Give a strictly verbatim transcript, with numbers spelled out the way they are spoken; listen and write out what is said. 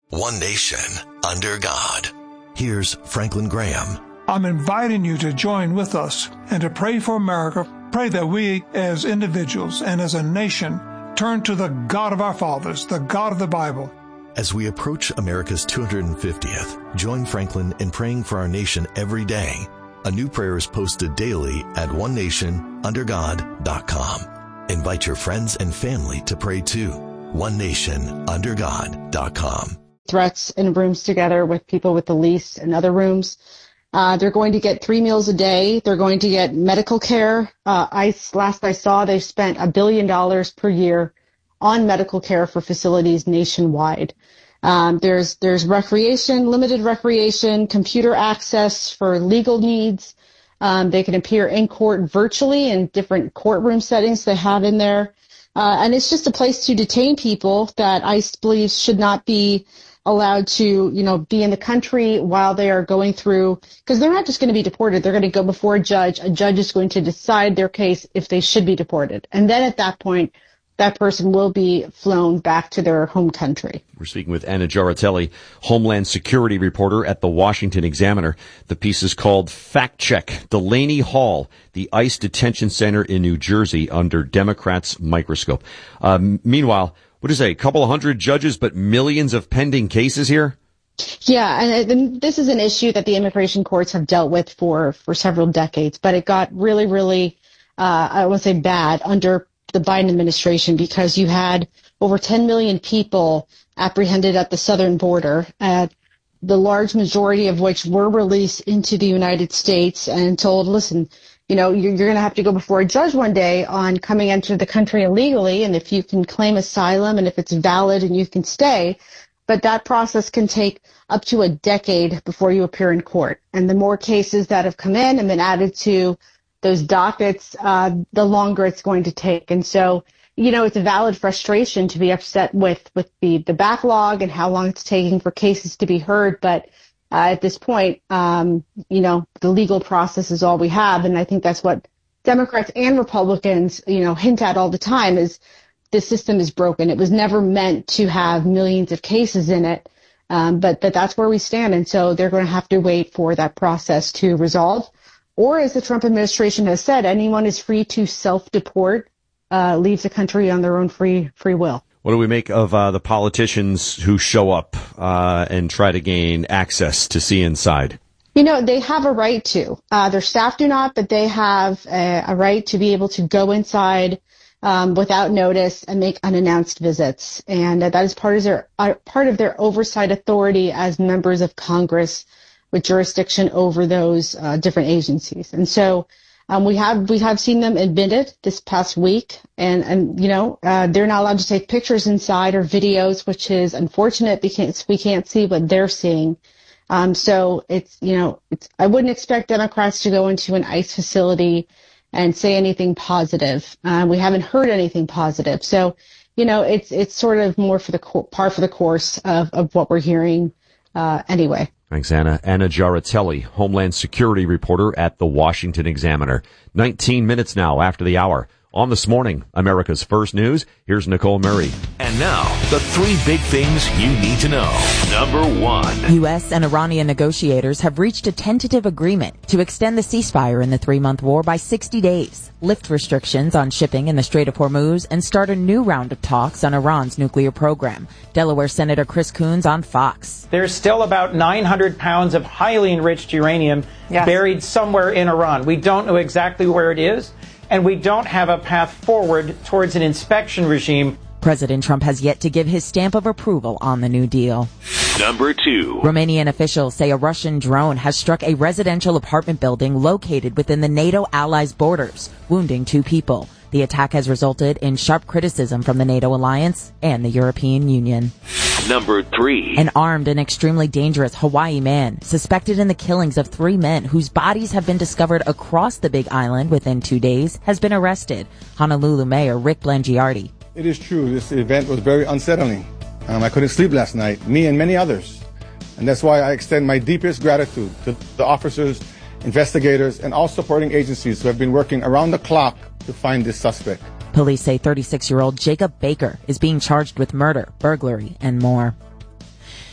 One nation, under God. Here's Franklin Graham. I'm inviting you to join with us and to pray for America. Pray that we as individuals and as a nation turn to the God of our fathers, the God of the Bible. As we approach America's two hundred fiftieth, join Franklin in praying for our nation every day. A new prayer is posted daily at one nation under god dot com. Invite your friends and family to pray too. one nation under god dot com. Threats in rooms together with people with the lease and other rooms. Uh, they're going to get three meals a day. They're going to get medical care. Uh, ICE, last I saw, they've spent a billion dollars per year on medical care for facilities nationwide. Um, there's there's recreation, limited recreation, computer access for legal needs. Um, they can appear in court virtually in different courtroom settings they have in there. Uh, and it's just a place to detain people that ICE believes should not be allowed to, you know, be in the country while they are going through, because they're not just going to be deported. They're going to go before a judge. A judge is going to decide their case if they should be deported. And then at that point, that person will be flown back to their home country. We're speaking with Anna Giaratelli, Homeland Security reporter at the Washington Examiner. The piece is called Fact Check, Delaney Hall, the ICE detention center in New Jersey under Democrats' microscope. Uh, meanwhile, what is it, a couple of hundred judges, but millions of pending cases here? Yeah, and this is an issue that the immigration courts have dealt with for, for several decades, but it got really, really, uh, I won't say bad, under the Biden administration, because you had over ten million people apprehended at the southern border, uh, the large majority of which were released into the United States and told, listen, you know, you're, you're going to have to go before a judge one day on coming into the country illegally, and if you can claim asylum and if it's valid and you can stay. But that process can take up to a decade before you appear in court. And the more cases that have come in and been added to those dockets, uh, the longer it's going to take. And so, you know, it's a valid frustration to be upset with, with the, the backlog and how long it's taking for cases to be heard. But uh, at this point, um, you know, the legal process is all we have. And I think that's what Democrats and Republicans, you know, hint at all the time is the system is broken. It was never meant to have millions of cases in it. Um, but, but that's where we stand. And so they're going to have to wait for that process to resolve. Or, as the Trump administration has said, anyone is free to self-deport, uh, leave the country on their own free free will. What do we make of uh, the politicians who show up uh, and try to gain access to see inside? You know, they have a right to. Uh, their staff do not, but they have a, a right to be able to go inside um, without notice and make unannounced visits. And uh, that is part of their uh, part of their oversight authority as members of Congress, with jurisdiction over those uh, different agencies. And so um, we have we have seen them admitted this past week, and, and you know, uh, they're not allowed to take pictures inside or videos, which is unfortunate because we can't see what they're seeing. Um, so it's, you know, it's, I wouldn't expect Democrats to go into an ICE facility and say anything positive. Uh, we haven't heard anything positive. So, you know, it's it's sort of more for the co- par for the course of, of what we're hearing uh, anyway. Thanks, Anna. Anna Giaratelli, Homeland Security reporter at the Washington Examiner. nineteen minutes now after the hour. On This Morning, America's First News, here's Nicole Murray. And now, the three big things you need to know. Number one. U S and Iranian negotiators have reached a tentative agreement to extend the ceasefire in the three-month war by sixty days, lift restrictions on shipping in the Strait of Hormuz, and start a new round of talks on Iran's nuclear program. Delaware Senator Chris Coons on Fox. There's still about nine hundred pounds of highly enriched uranium yes. buried somewhere in Iran. We don't know exactly where it is, and we don't have a path forward towards an inspection regime. President Trump has yet to give his stamp of approval on the new deal. Number two. Romanian officials say a Russian drone has struck a residential apartment building located within the NATO allies' borders, wounding two people. The attack has resulted in sharp criticism from the NATO alliance and the European Union. Number three. An armed and extremely dangerous Hawaii man, suspected in the killings of three men whose bodies have been discovered across the Big Island within two days, has been arrested. Honolulu Mayor Rick Blangiardi. It is true. This event was very unsettling. Um, I couldn't sleep last night, me and many others. And that's why I extend my deepest gratitude to the officers, investigators, and all supporting agencies who have been working around the clock to find this suspect. Police say thirty-six-year-old Jacob Baker is being charged with murder, burglary, and more.